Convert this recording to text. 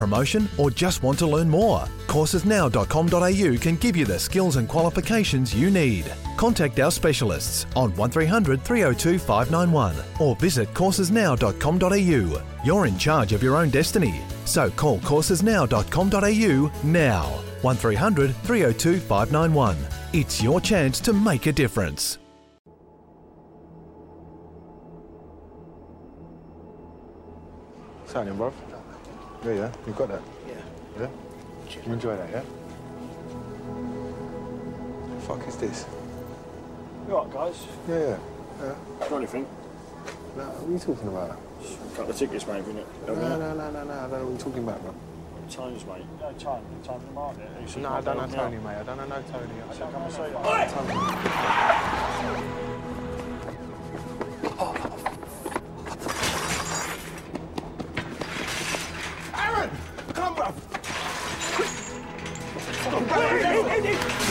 promotion, or just want to learn more? Coursesnow.com.au can give you the skills and qualifications you need. Contact our specialists on 1300 302 591 or visit coursesnow.com.au. You're in charge of your own destiny, so call coursesnow.com.au now. 1300 302 591. It's your chance to make a difference. Signing, bruv. Yeah, you got that? Yeah? You enjoy that, yeah? The fuck is this? You alright, guys? Yeah. Got anything? No, what are you talking about? A couple of tickets, maybe, innit? No, I don't know what you're talking about, bro. Tones, mate. You know Tone in the market. No, I don't know Tony, mate. I don't know Tony. I said, come and see Aaron! Come, bruv!